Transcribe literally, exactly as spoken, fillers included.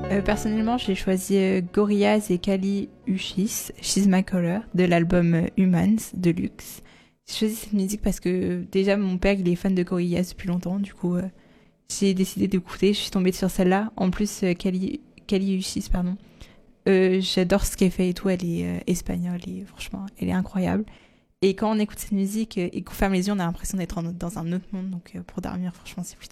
Euh, personnellement, j'ai choisi euh, Gorillaz et Kali Uchis, She's My Color, de l'album euh, Humans de Lux. J'ai choisi cette musique parce que déjà mon père il est fan de Gorillaz depuis longtemps, du coup euh, j'ai décidé d'écouter, je suis tombée sur celle-là. En plus, euh, Kali, Kali Uchis, pardon, euh, j'adore ce qu'elle fait et tout, elle est euh, espagnole et franchement, elle est incroyable. Et quand on écoute cette musique euh, et qu'on ferme les yeux, on a l'impression d'être en- dans un autre monde, donc euh, pour dormir, franchement, c'est plutôt